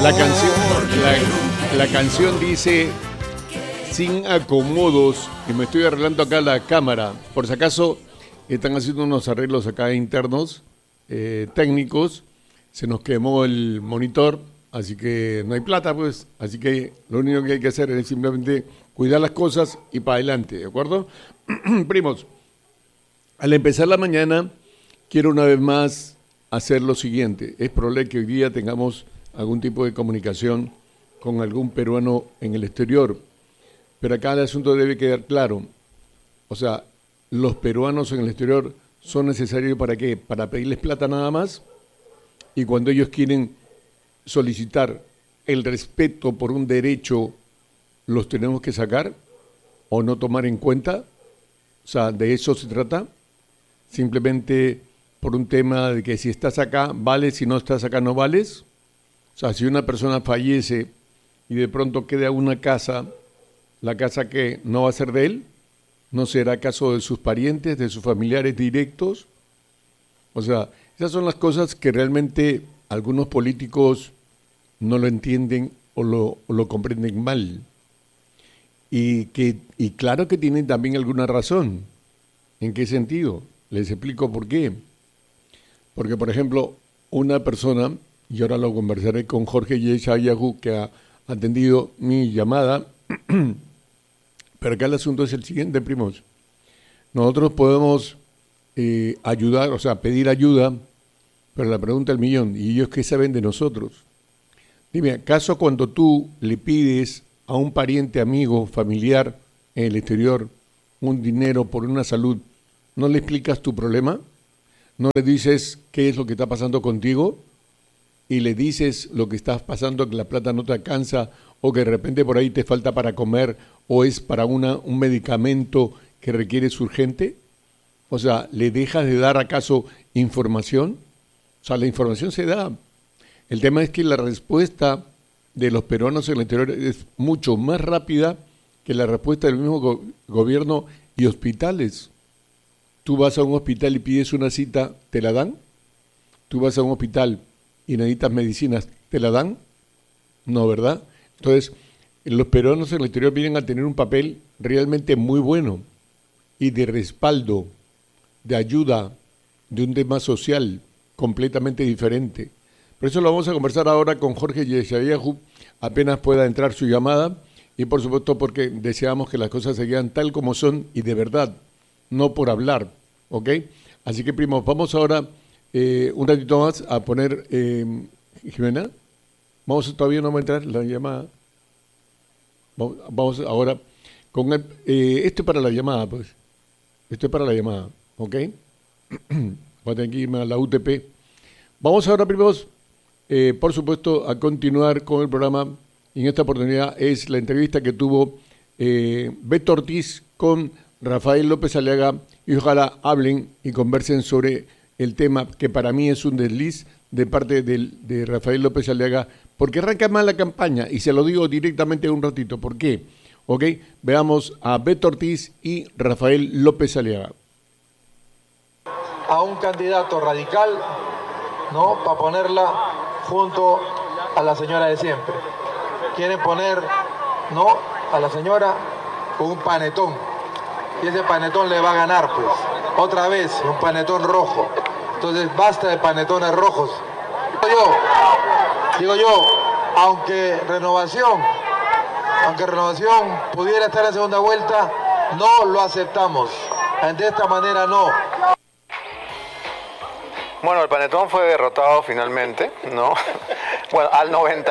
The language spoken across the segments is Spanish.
La canción, la canción dice sin acomodos, y me estoy arreglando acá la cámara. Por si acaso están haciendo unos arreglos acá internos, técnicos. Se nos quemó el monitor, así que no hay plata, pues. Así que lo único que hay que hacer es simplemente cuidar las cosas y para adelante, ¿de acuerdo? Primos, al empezar la mañana, quiero una vez más hacer lo siguiente. Es probable que hoy día tengamos algún tipo de comunicación con algún peruano en el exterior. Pero acá el asunto debe quedar claro. O sea, los peruanos en el exterior son necesarios ¿para qué? Para pedirles plata nada más. Y cuando ellos quieren solicitar el respeto por un derecho, ¿los tenemos que sacar o no tomar en cuenta? O sea, ¿de eso se trata? Simplemente por un tema de que si estás acá, vales, si no estás acá, no vales. O sea, si una persona fallece y de pronto queda una casa, ¿la casa que no va a ser de él? ¿No será caso de sus parientes, de sus familiares directos? O sea, esas son las cosas que realmente algunos políticos no lo entienden o lo comprenden mal. Y claro que tienen también alguna razón. ¿En qué sentido? Les explico por qué. Porque, por ejemplo, una persona, y ahora lo conversaré con Jorge Yeshayahu, que ha atendido mi llamada, pero acá el asunto es el siguiente, primos. Nosotros podemos ayudar, o sea, pedir ayuda, pero la pregunta del millón, ¿y ellos qué saben de nosotros? Dime, ¿acaso cuando tú le pides a un pariente, amigo, familiar en el exterior un dinero por una salud, no le explicas tu problema? ¿No le dices qué es lo que está pasando contigo? Y le dices lo que estás pasando, que la plata no te alcanza, o que de repente por ahí te falta para comer, o es para un medicamento que requieres urgente. O sea, ¿le dejas de dar acaso información? O sea, la información se da. El tema es que la respuesta de los peruanos en el exterior es mucho más rápida que la respuesta del mismo gobierno y hospitales. Tú vas a un hospital y pides una cita, ¿te la dan? Tú vas a un hospital y necesitas medicinas, ¿te la dan? No, ¿verdad? Entonces, los peruanos en el exterior vienen a tener un papel realmente muy bueno y de respaldo, de ayuda, de un tema social completamente diferente. Por eso lo vamos a conversar ahora con Jorge Yeshayahu, apenas pueda entrar su llamada, y por supuesto porque deseamos que las cosas se quedan tal como son y de verdad, no por hablar, ¿ok? Así que, primos, vamos ahora un ratito más a poner, Jimena, todavía no va a entrar la llamada. Vamos ahora con esto es para la llamada, pues. Esto es para la llamada, ¿ok? Voy a tener que irme a la UTP. Vamos ahora, primos, por supuesto, a continuar con el programa. Y en esta oportunidad es la entrevista que tuvo Beto Ortiz con Rafael López Aliaga, y ojalá hablen y conversen sobre el tema que para mí es un desliz de parte de Rafael López Aliaga, porque arranca mal la campaña, y se lo digo directamente un ratito. ¿Por qué? ¿Ok? Veamos a Beto Ortiz y Rafael López Aliaga. A un candidato radical, ¿no? Para ponerla junto a la señora de siempre. Quieren poner, ¿no? A la señora con un panetón. Y ese panetón le va a ganar, pues. Otra vez, un panetón rojo. Entonces, basta de panetones rojos. Digo yo, aunque Renovación pudiera estar en segunda vuelta, no lo aceptamos. De esta manera no. Bueno, el panetón fue derrotado finalmente, ¿no? Bueno, al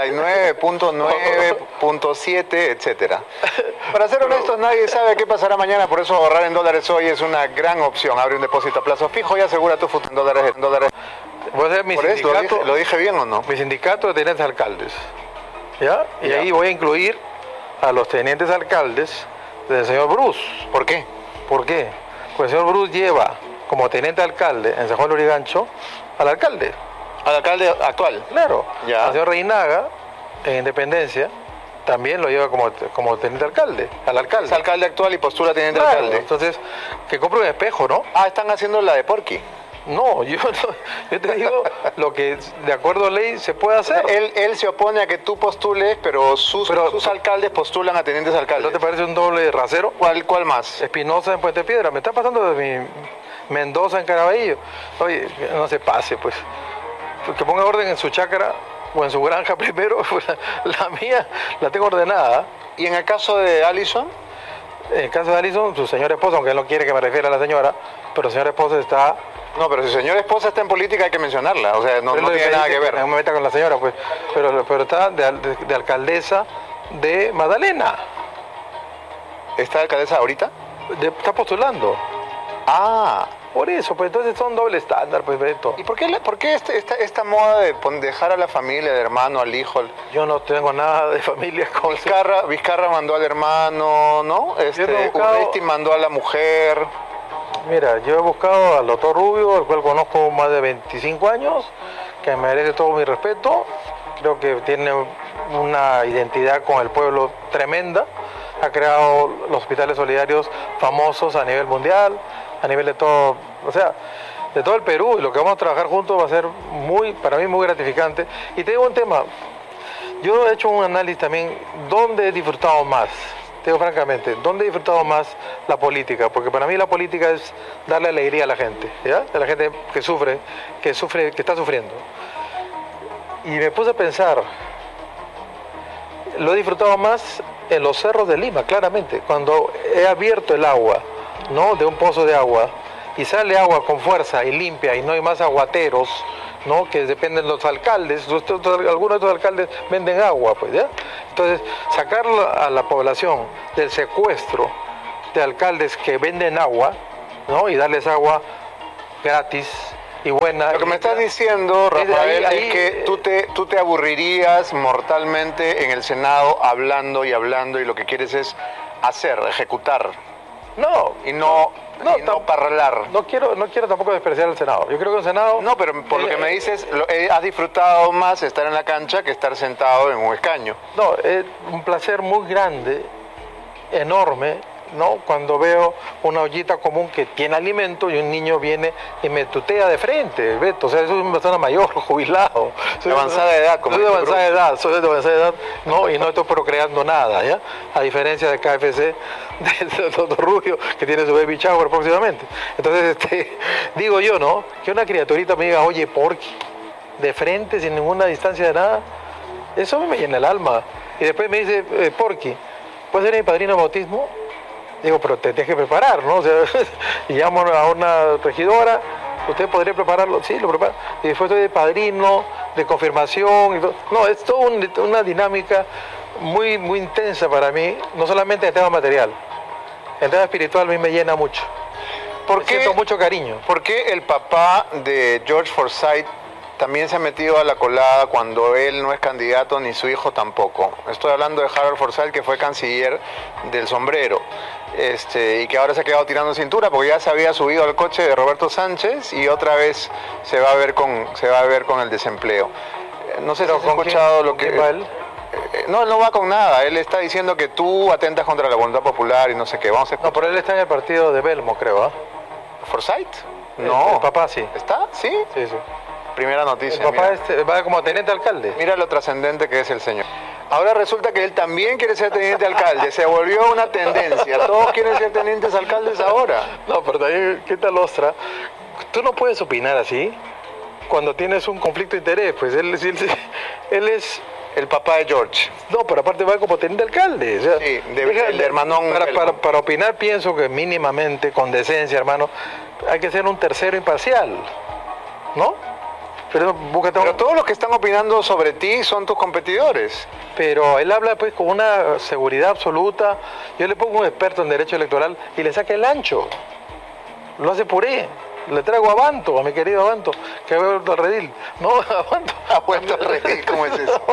99.9.7, etcétera. Para ser honestos, nadie sabe qué pasará mañana, por eso ahorrar en dólares hoy es una gran opción. Abre un depósito a plazo fijo y asegura tu futuro en dólares. Voy a hacer mi sindicato, ¿lo dije bien o no? Mi sindicato de tenientes alcaldes, ¿ya? Y Ya. ahí voy a incluir a los tenientes alcaldes del señor Bruce. ¿Por qué? ¿Por qué? Pues el señor Bruce lleva como teniente alcalde en San Juan de Lurigancho al alcalde. Al alcalde actual. Claro. Ya. Al señor Reinaga, en Independencia, también lo lleva como teniente alcalde, al alcalde. Es alcalde actual y postura teniente Claro. alcalde. Entonces, que compre un espejo, ¿no? Ah, están haciendo la de Porky. No, yo te digo lo que de acuerdo a ley se puede hacer. Él se opone a que tú postules, pero sus alcaldes postulan a tenientes alcaldes. ¿No te parece un doble rasero? ¿Cuál más? Espinosa en Puente Piedra. Me está pasando de mi Mendoza en Caraballo. Oye, no se pase, pues. Que ponga orden en su chacra o en su granja primero. La mía la tengo ordenada. ¿Y en el caso de Allison? En el caso de Allison, su señora esposa, aunque él no quiere que me refiera a la señora, pero su señora esposa está... No, pero si su señora esposa está en política hay que mencionarla, o sea, no tiene nada que ver. No me meta con la señora, pues, pero está de alcaldesa de Magdalena. ¿Está alcaldesa ahorita? Está postulando. Ah. Por eso, pues entonces son doble estándar, pues, Beto. ¿Y por qué esta moda de dejar a la familia, al hermano, al hijo? Yo no tengo nada de familia con... Vizcarra mandó al hermano, ¿no? Urresti mandó a la mujer... Mira, yo he buscado al doctor Rubio, al cual conozco más de 25 años, que merece todo mi respeto. Creo que tiene una identidad con el pueblo tremenda. Ha creado los hospitales solidarios famosos a nivel mundial, a nivel de todo, o sea, de todo el Perú. Y lo que vamos a trabajar juntos va a ser para mí muy gratificante. Y te digo un tema, yo he hecho un análisis también, ¿dónde he disfrutado más? Te digo francamente, ¿dónde he disfrutado más la política? Porque para mí la política es darle alegría a la gente, ¿ya? A la gente que sufre, que está sufriendo. Y me puse a pensar, lo he disfrutado más en los cerros de Lima, claramente. Cuando he abierto el agua, ¿no? De un pozo de agua, y sale agua con fuerza y limpia, y no hay más aguateros, ¿no? Que dependen de los alcaldes. Algunos de estos alcaldes venden agua, pues, ¿ya? Entonces, sacar a la población del secuestro de alcaldes que venden agua, ¿no? Y darles agua gratis y buena. Lo que me estás diciendo, Rafael, es que tú te aburrirías mortalmente en el Senado hablando y lo que quieres es hacer, ejecutar. No. Y no parlar. No quiero tampoco despreciar al Senado. Yo creo que el Senado... No, pero por lo que me dices, has disfrutado más estar en la cancha que estar sentado en un escaño. No, es un placer muy grande, enorme, ¿no? Cuando veo una ollita común que tiene alimento y un niño viene y me tutea de frente, Beto. O sea, eso es una persona mayor, jubilado. De avanzada edad, como soy de avanzada edad, ¿no? Y no estoy procreando nada, ¿ya? A diferencia de KFC, del doctor Rubio, que tiene su baby shower próximamente. Entonces, digo yo, ¿no? Que una criaturita me diga, oye, Porky, de frente, sin ninguna distancia de nada, eso me llena el alma. Y después me dice, Porky, ¿puedes ser mi padrino de bautismo? Digo, pero te tienes que preparar, ¿no? O sea, y llamo a una regidora, ¿usted podría prepararlo? Sí, lo preparo. Y después estoy de padrino, de confirmación y todo. No, es toda una dinámica muy, muy intensa para mí, no solamente en el tema material. El tema espiritual a mí me llena mucho. Siento mucho cariño. ¿Por qué el papá de George Forsyth también se ha metido a la colada cuando él no es candidato ni su hijo tampoco? Estoy hablando de Harold Forsyth, que fue canciller del sombrero. Y que ahora se ha quedado tirando cintura porque ya se había subido al coche de Roberto Sánchez y otra vez se va a ver con el desempleo. No sé si has escuchado lo que... ¿Qué va él? No, él no va con nada. Él está diciendo que tú atentas contra la voluntad popular y no sé qué. Vamos a escuchar. No, pero él está en el partido de Belmo, creo, ¿ah? ¿Forsyth? No. El papá sí. ¿Está? ¿Sí? Sí, sí. Primera noticia. El papá va como teniente alcalde. Mira lo trascendente que es el señor. Ahora resulta que él también quiere ser teniente alcalde. Se volvió una tendencia. Todos quieren ser tenientes alcaldes ahora. No, pero también, ¿qué tal ostra? Tú no puedes opinar así cuando tienes un conflicto de interés. Pues él es... El papá de George. No, pero aparte va como teniente alcalde. O sea, sí, el hermanón. Para opinar pienso que mínimamente, con decencia, hermano, hay que ser un tercero imparcial. ¿No? Pero todos los que están opinando sobre ti son tus competidores. Pero él habla pues con una seguridad absoluta. Yo le pongo un experto en derecho electoral y le saca el ancho. Lo hace puré. Le traigo a Banto, a mi querido Banto, que ha vuelto al redil. No, a Banto. Ha vuelto al redil, ¿cómo es eso?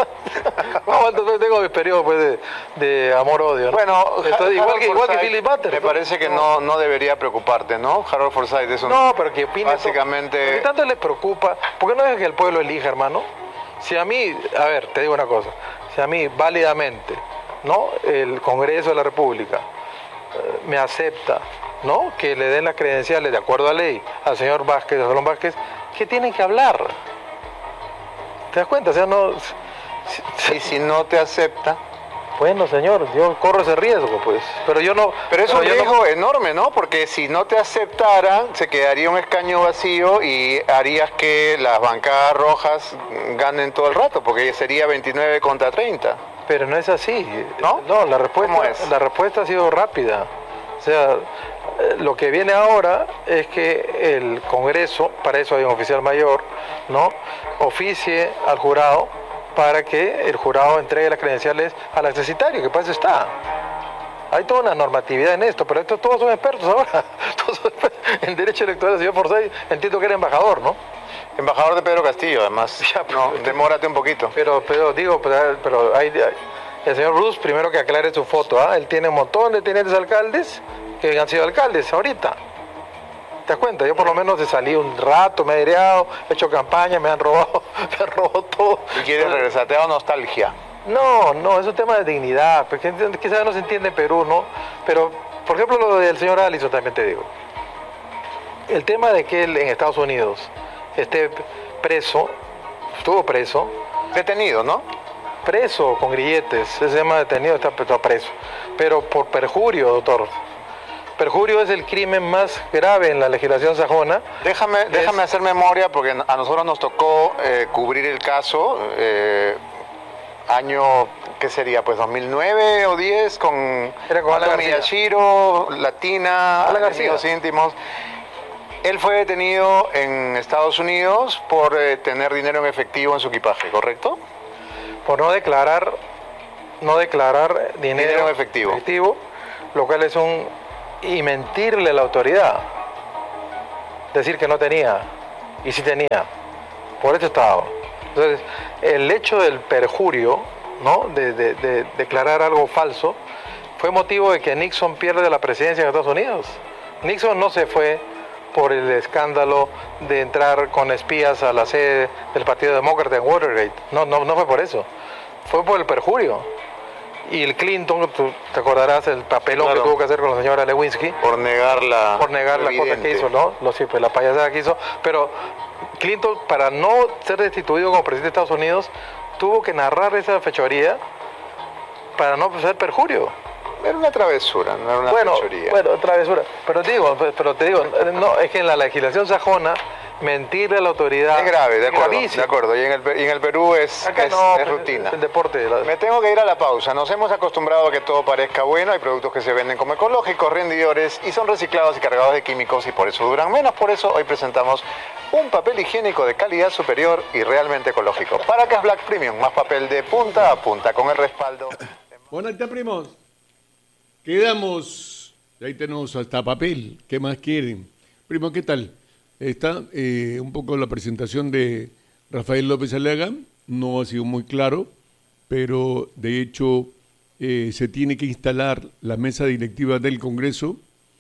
Banto, tengo mis periodos pues, de amor-odio, ¿no? Bueno, entonces, igual que Philip Butter. Me parece que no debería preocuparte, ¿no? Harold Forsyth es un... No, pero que opine... Básicamente... ¿Qué tanto les preocupa? ¿Por qué no dejan que el pueblo elija, hermano? Si a mí, a ver, te digo una cosa. Si a mí, válidamente, ¿no? El Congreso de la República me acepta ¿no? Que le den las credenciales de acuerdo a ley al señor Vázquez, a Salón Vázquez, que tienen que hablar. ¿Te das cuenta? O sea, no... Y si no te acepta... Bueno, señor, yo corro ese riesgo, pues. Pero yo no... Pero es un yo riesgo enorme, ¿no? Porque si no te aceptaran, se quedaría un escaño vacío y harías que las bancadas rojas ganen todo el rato, porque sería 29 contra 30. Pero no es así. ¿No? No, ¿Cómo es? la respuesta ha sido rápida. O sea, lo que viene ahora es que el Congreso, para eso hay un oficial mayor, ¿no? Oficie al jurado para que el jurado entregue las credenciales al accesitario, que para eso está. Hay toda una normatividad en esto, pero estos todos son expertos ahora. Todos son expertos en derecho electoral. El señor Forsyth, entiendo que era embajador, ¿no? Embajador de Pedro Castillo, además. Ya, no, demórate un poquito. Pero hay, el señor Bruce, primero que aclare su foto, ¿ah? Él tiene un montón de tenientes alcaldes que han sido alcaldes ahorita. ¿Te das cuenta? Yo por lo menos he salido un rato, me he aireado, he hecho campaña, me han robado todo. ¿Y quieres regresar? ¿Te da nostalgia? No, es un tema de dignidad, porque quizás no se entiende en Perú, ¿no? Pero, por ejemplo, lo del señor Allison también te digo. El tema de que él en Estados Unidos esté preso, estuvo preso. Detenido, ¿no? Preso, con grilletes, ese tema detenido está preso. Pero por perjurio, doctor. Perjurio es el crimen más grave en la legislación sajona. Déjame hacer memoria, porque a nosotros nos tocó cubrir el caso, año, ¿qué sería? Pues 2009 o 10, con Alan Miyashiro, Latina, Alan García. amigos íntimos. Él fue detenido en Estados Unidos por tener dinero en efectivo en su equipaje, ¿correcto? Por no declarar dinero en efectivo, lo cual es y mentirle a la autoridad, decir que no tenía y sí tenía, por eso estaba. Entonces, el hecho del perjurio, ¿no? de declarar algo falso, fue motivo de que Nixon pierda la presidencia en Estados Unidos. Nixon no se fue por el escándalo de entrar con espías a la sede del Partido Demócrata en Watergate, no fue por eso, fue por el perjurio. Y el Clinton, tú te acordarás el papelón que tuvo que hacer con la señora Lewinsky. Por negar la cosa que hizo, ¿no? Pues la payasada que hizo. Pero Clinton, para no ser destituido como presidente de Estados Unidos, tuvo que narrar esa fechoría para no ser perjurio. Era una travesura, no era una fechoría. Bueno, travesura. Pero te digo, no, es que en la legislación sajona, mentirle a la autoridad es grave, de gravísimo. acuerdo. Y en el Perú es rutina. Es el deporte. Me tengo que ir a la pausa. Nos hemos acostumbrado a que todo parezca bueno. Hay productos que se venden como ecológicos, rendidores y son reciclados y cargados de químicos y por eso duran menos. Por eso hoy presentamos un papel higiénico de calidad superior y realmente ecológico. Paracas Black Premium, más papel de punta a punta con el respaldo. Bueno, ahí está, primos. Quedamos. Ahí tenemos hasta papel. ¿Qué más quieren? Primo, ¿qué tal? Está un poco la presentación de Rafael López Aliaga, no ha sido muy claro, pero de hecho se tiene que instalar la mesa directiva del Congreso.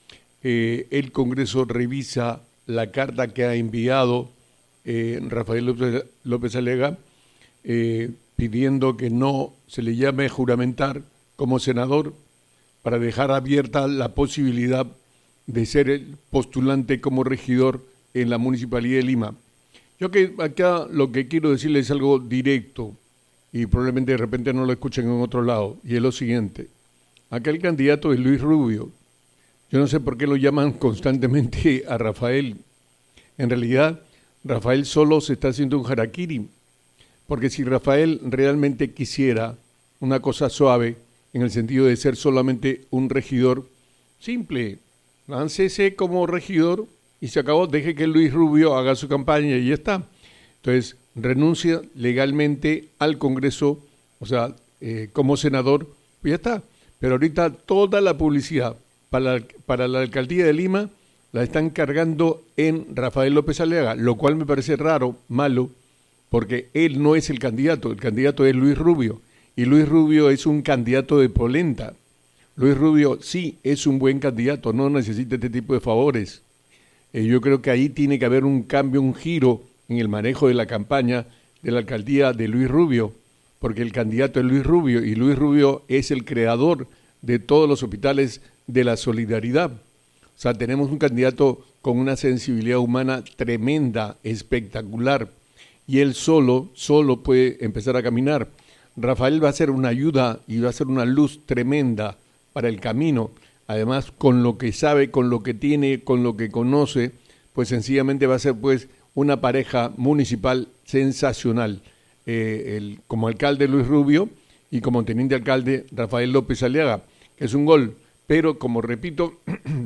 El Congreso revisa la carta que ha enviado Rafael López Aliaga pidiendo que no se le llame a juramentar como senador para dejar abierta la posibilidad de ser el postulante como regidor en la Municipalidad de Lima. Yo que acá lo que quiero decirles es algo directo y probablemente de repente no lo escuchen en otro lado, y es lo siguiente. Acá el candidato es Luis Rubio. Yo no sé por qué lo llaman constantemente a Rafael. En realidad, Rafael solo se está haciendo un harakiri, porque si Rafael realmente quisiera una cosa suave, en el sentido de ser solamente un regidor simple, láncese como regidor y se acabó, deje que Luis Rubio haga su campaña y ya está. Entonces, renuncia legalmente al Congreso, o sea, como senador, pues ya está. Pero ahorita toda la publicidad para la alcaldía de Lima la están cargando en Rafael López Aliaga, lo cual me parece raro, malo, porque él no es el candidato es Luis Rubio, y Luis Rubio es un candidato de polenta. Luis Rubio sí es un buen candidato, no necesita este tipo de favores. Yo creo que ahí tiene que haber un cambio, un giro en el manejo de la campaña de la alcaldía de Luis Rubio, porque el candidato es Luis Rubio y Luis Rubio es el creador de todos los hospitales de la solidaridad. O O sea, tenemos un candidato con una sensibilidad humana tremenda, espectacular, y él solo puede empezar a caminar. Rafael va a ser una ayuda y va a ser una luz tremenda para el camino. Además, con lo que sabe, con lo que tiene, con lo que conoce, pues sencillamente va a ser pues una pareja municipal sensacional. Como alcalde Luis Rubio y como teniente alcalde Rafael López Aliaga, que es un gol. Pero, como repito,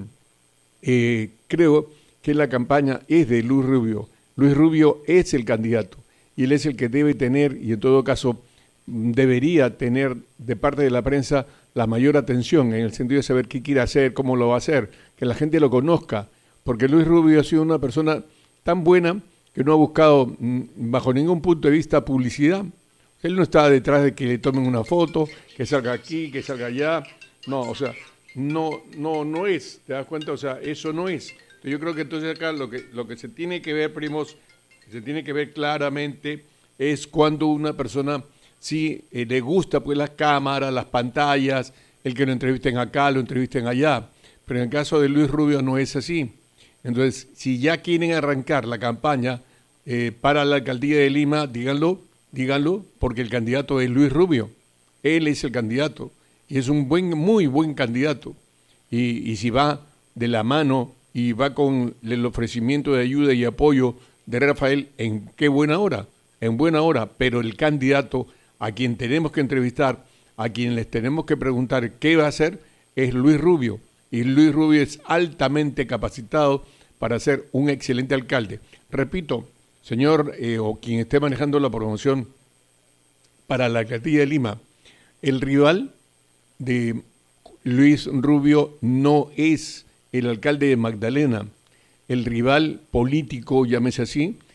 creo que la campaña es de Luis Rubio. Luis Rubio es el candidato y él es el que debe tener, y en todo caso debería tener de parte de la prensa la mayor atención en el sentido de saber qué quiere hacer, cómo lo va a hacer, que la gente lo conozca, porque Luis Rubio ha sido una persona tan buena que no ha buscado bajo ningún punto de vista publicidad. Él no está detrás de que le tomen una foto, que salga aquí, que salga allá. No, o sea, no es, ¿te das cuenta? O sea, eso no es. Yo creo que entonces acá lo que se tiene que ver, primos, se tiene que ver claramente es cuando una persona sí le gusta pues las cámaras, las pantallas, el que lo entrevisten acá, lo entrevisten allá. Pero en el caso de Luis Rubio no es así. Entonces, si ya quieren arrancar la campaña para la alcaldía de Lima, díganlo, porque el candidato es Luis Rubio. Él es el candidato y es un muy buen candidato. Y si va de la mano y va con el ofrecimiento de ayuda y apoyo de Rafael, en buena hora, pero el candidato a quien tenemos que entrevistar, a quien les tenemos que preguntar qué va a hacer, es Luis Rubio. Y Luis Rubio es altamente capacitado para ser un excelente alcalde. Repito, señor o quien esté manejando la promoción para la alcaldía de Lima, el rival de Luis Rubio no es el alcalde de Magdalena. El rival político, llámese así,